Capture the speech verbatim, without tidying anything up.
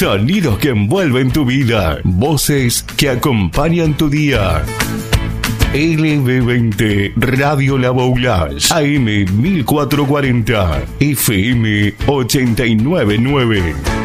Sonidos que envuelven tu vida. Voces que acompañan tu día. L B veinte Radio La Boulage, A M mil cuatrocientos cuarenta, F M ochenta y nueve punto nueve.